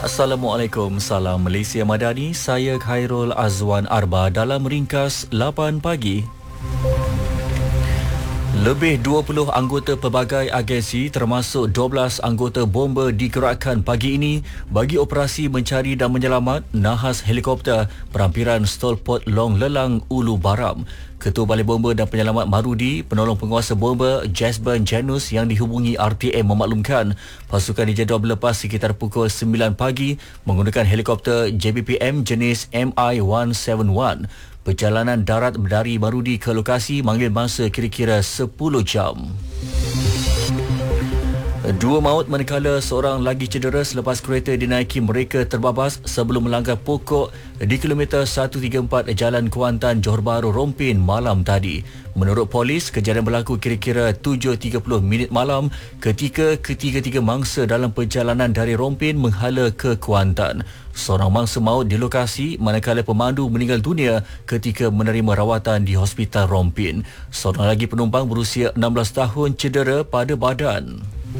Assalamualaikum, salam Malaysia Madani. Saya Khairul Azwan Arba dalam ringkas 8 pagi. Lebih 20 anggota pelbagai agensi termasuk 12 anggota bomba digerakkan pagi ini bagi operasi mencari dan menyelamat nahas helikopter perampiran Stolport Long Lelang Ulu Baram. Ketua Balai Bomba dan Penyelamat Marudi, penolong penguasa bomba Jasper Janus yang dihubungi RTM memaklumkan pasukan dijadual berlepas sekitar pukul 9 pagi menggunakan helikopter JBPM jenis MI-171. Perjalanan darat dari Marudi ke lokasi mengambil masa kira-kira 10 jam. 2 maut manakala seorang lagi cedera selepas kereta dinaiki mereka terbabas sebelum melanggar pokok di kilometer 134 Jalan Kuantan, Johor Bahru, Rompin malam tadi. Menurut polis, kejadian berlaku kira-kira 7.30 minit malam ketika ketiga-tiga mangsa dalam perjalanan dari Rompin menghala ke Kuantan. Seorang mangsa maut di lokasi manakala pemandu meninggal dunia ketika menerima rawatan di Hospital Rompin. Seorang lagi penumpang berusia 16 tahun cedera pada badan.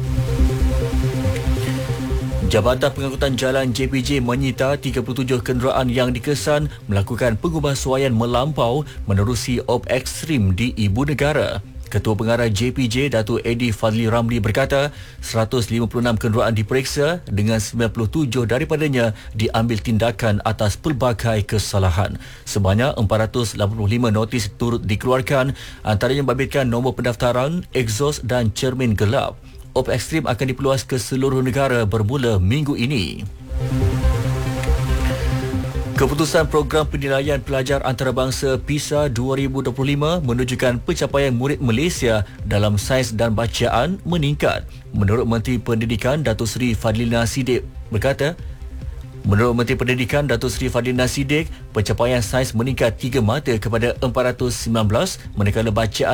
Jabatan Pengangkutan Jalan JPJ menyita 37 kenderaan yang dikesan melakukan pengubahsuaian melampau menerusi op ekstrim di Ibu Negara. Ketua Pengarah JPJ, Datuk Eddie Fadli Ramli berkata 156 kenderaan diperiksa dengan 97 daripadanya diambil tindakan atas pelbagai kesalahan. Sebanyak 485 notis turut dikeluarkan, antaranya membabitkan nombor pendaftaran, exhaust dan cermin gelap. Op ekstrim akan diperluas ke seluruh negara bermula minggu ini. Keputusan Program Penilaian Pelajar Antarabangsa PISA 2025 menunjukkan pencapaian murid Malaysia dalam sains dan bacaan meningkat. Menurut Menteri Pendidikan Datuk Seri Fadlina Siddiq berkata, pencapaian sains meningkat 3 mata kepada 419 manakala bacaan